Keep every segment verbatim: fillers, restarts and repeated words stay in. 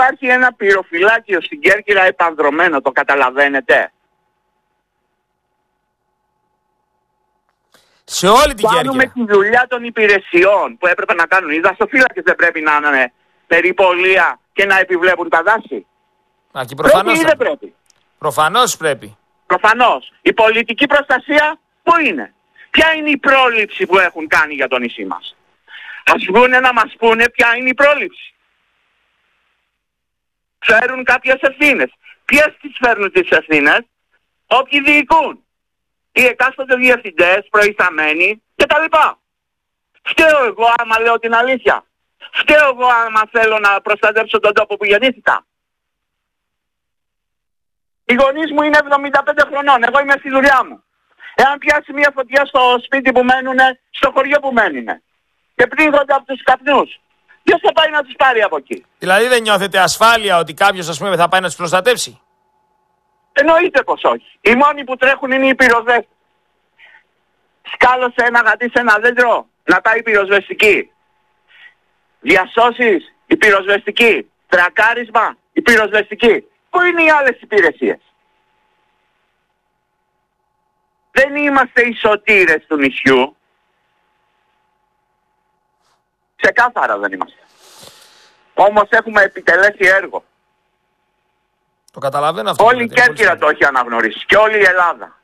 υπάρχει ένα πυροφυλάκιο στην Κέρκυρα επανδρωμένο, το καταλαβαίνετε? Σε όλη την Κέρκυρα. Κάνουμε τη δουλειά των υπηρεσιών που έπρεπε να κάνουν. Οι δασοφύλακες δεν πρέπει να είναι περιπολία και να επιβλέπουν τα δάση? Α, και προφανώς πρέπει ή δεν πρέπει? Προφανώς πρέπει. Προφανώς. Η πολιτική προστασία πού είναι? Ποια είναι η πρόληψη που έχουν κάνει για το νησί μας? Ας βγούνε να μας πούνε ποια είναι η πρόληψη. Φέρουν κάποιες ευθύνες. Ποιες τις φέρνουν τις ευθύνες? Όποιοι διοικούν. Οι εκάστοτε διευθυντές, προϊσταμένοι κτλ. Φταίω εγώ άμα λέω την αλήθεια? Φταίω εγώ άμα θέλω να προστατεύσω τον τόπο που γεννήθηκα? Οι γονείς μου είναι εβδομήντα πέντε χρονών, εγώ είμαι στη δουλειά μου. Εάν πιάσει μια φωτιά στο σπίτι που μένουνε, στο χωριό που μένουνε, και πνίγονται από τους καπνούς, ποιος θα πάει να τους πάρει από εκεί? Δηλαδή δεν νιώθετε ασφάλεια ότι κάποιος, ας πούμε, θα πάει να τους προστατεύσει? Εννοείται πως όχι. Οι μόνοι που τρέχουν είναι οι πυροσβέστες. Σκάλωσε ένα γατί σε ένα δέντρο, να πάει η πυροσβεστική. Διασώσεις, η πυροσβεστική. Τρακάρισμα, η πυροσβεστική. Πού είναι οι άλλες υπηρεσίες? Δεν είμαστε οι σωτήρες του νησιού. Ξεκάθαρα δεν είμαστε. Όμως έχουμε επιτελέσει έργο. Το καταλαβαίνω αυτό. Όλη η Κέρκυρα το έχει αναγνωρίσει και όλη η Ελλάδα.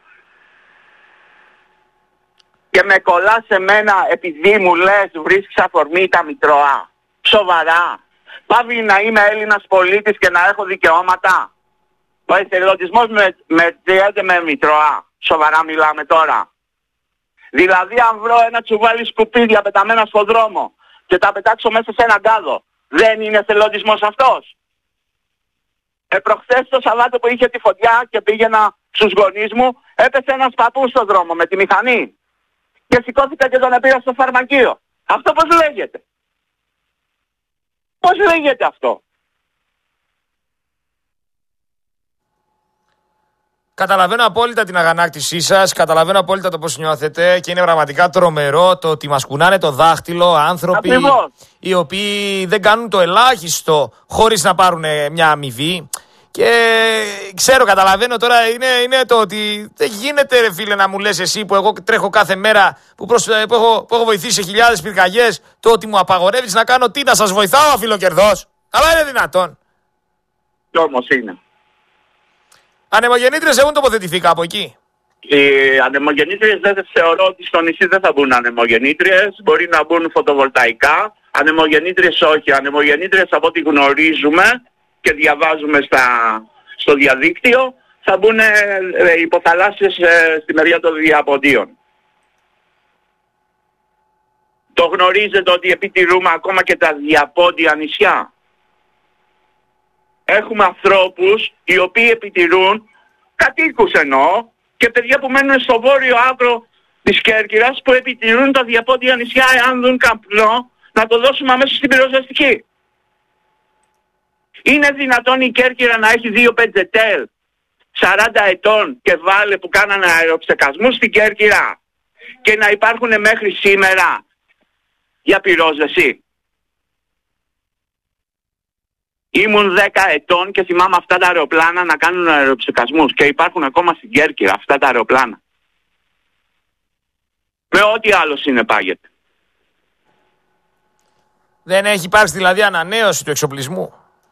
Και με κολλά σε μένα επειδή μου λες βρίσκεις αφορμή τα Μητρώα? Σοβαρά? Πάβει να είμαι Έλληνας πολίτης και να έχω δικαιώματα? Ο εθελοντισμός με, μετριέται με Μητρώα? Σοβαρά μιλάμε τώρα? Δηλαδή αν βρω ένα τσουβάλι σκουπίδια πεταμένα στον δρόμο και τα πετάξω μέσα σε έναν κάδο, δεν είναι εθελοντισμός αυτός? Ε, προχθές το Σαββάτο που είχε τη φωτιά και πήγαινα στους γονείς μου, έπεσε ένας παππούς στον δρόμο με τη μηχανή και σηκώθηκα και τον επήρα στο φαρμακείο. Αυτό πώς λέγεται? Πώς λέγεται αυτό? Καταλαβαίνω απόλυτα την αγανάκτησή σας, καταλαβαίνω απόλυτα το πώς νιώθετε και είναι πραγματικά τρομερό το ότι μας κουνάνε το δάχτυλο άνθρωποι Ακριβώς. οι οποίοι δεν κάνουν το ελάχιστο χωρίς να πάρουν μια αμοιβή. Και ξέρω, καταλαβαίνω τώρα είναι, είναι το ότι δεν γίνεται, ρε φίλε, να μου λες εσύ που εγώ τρέχω κάθε μέρα που, προς, που, έχω, που έχω βοηθήσει σε χιλιάδες πυρκαγιές, το ότι μου απαγορεύεις να κάνω τι? Να σας βοηθάω, αφιλοκερδός? Αλλά είναι δυνατόν? Κι όμως είναι. Ανεμογεννήτριες έχουν τοποθετηθεί κάπου εκεί? Οι ανεμογεννήτριες δεν θεωρώ ότι στο νησί δεν θα μπουν ανεμογεννήτριες. Μπορεί να μπουν φωτοβολταϊκά. Ανεμογεννήτριες όχι. Ανεμογεννήτριες από ό,τι γνωρίζουμε και διαβάζουμε στα, στο διαδίκτυο θα μπουν ε, υποθαλάσσιες ε, στη μεριά των διαποντίων. Το γνωρίζετε ότι επιτηρούμε ακόμα και τα διαπόντια νησιά? Έχουμε ανθρώπους οι οποίοι επιτηρούν, κατοίκους εννοώ, και παιδιά που μένουν στο βόρειο άκρο της Κέρκυρας που επιτηρούν τα διαπόντια νησιά, εάν δουν καπνό να το δώσουμε αμέσως στην πυροσβεστική. Είναι δυνατόν η Κέρκυρα να έχει δύο πεντζετέλ σαράντα ετών και βάλε που κάνανε αεροψεκασμούς στην Κέρκυρα και να υπάρχουν μέχρι σήμερα για πυρόσβεση? Ήμουν δέκα ετών και θυμάμαι αυτά τα αεροπλάνα να κάνουν αεροψεκασμούς και υπάρχουν ακόμα στην Κέρκυρα αυτά τα αεροπλάνα. Με ό,τι άλλο συνεπάγεται. Δεν έχει υπάρξει δηλαδή ανανέωση του εξοπλισμού?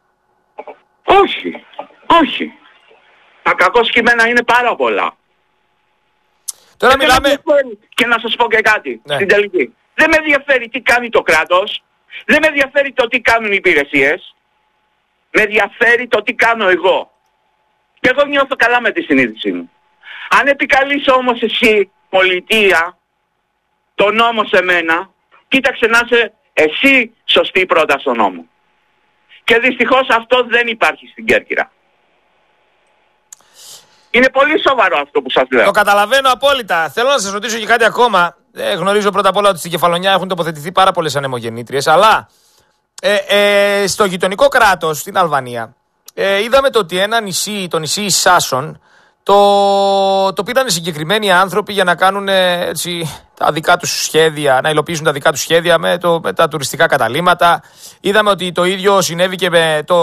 Όχι, όχι. Τα κακό κείμενα είναι πάρα πολλά. Τώρα μιλάμε... Και να σας πω και κάτι, ναι. στην τελική. Δεν με ενδιαφέρει τι κάνει το κράτος, δεν με ενδιαφέρει το τι κάνουν οι υπηρεσίες, με ενδιαφέρει το τι κάνω εγώ. Και εγώ νιώθω καλά με τη συνείδησή μου. Αν επικαλείς όμως εσύ, πολιτεία, το νόμο σε μένα, κοίταξε να είσαι εσύ σωστή πρώτα στον νόμο. Και δυστυχώς αυτό δεν υπάρχει στην Κέρκυρα. Είναι πολύ σοβαρό αυτό που σας λέω. Το καταλαβαίνω απόλυτα. Θέλω να σας ρωτήσω και κάτι ακόμα. Ε, γνωρίζω πρώτα απ' όλα ότι στην Κεφαλονιά έχουν τοποθετηθεί πάρα πολλές ανεμογεννήτριες, αλλά ε, ε, στο γειτονικό κράτος, στην Αλβανία, ε, είδαμε το ότι ένα νησί, το νησί Σάσον, το, το πήραν συγκεκριμένοι άνθρωποι για να κάνουν έτσι, τα δικά τους σχέδια, να υλοποιήσουν τα δικά τους σχέδια με, το, με τα τουριστικά καταλύματα. Είδαμε ότι το ίδιο συνέβη και με το